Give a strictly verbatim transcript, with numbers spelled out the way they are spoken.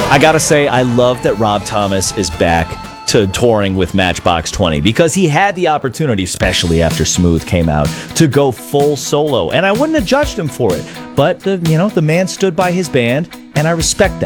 I gotta say, I love that Rob Thomas is back to touring with Matchbox twenty because he had the opportunity, especially after Smooth came out, to go full solo, and I wouldn't have judged him for it. But the you know the man stood by his band, and I respect that.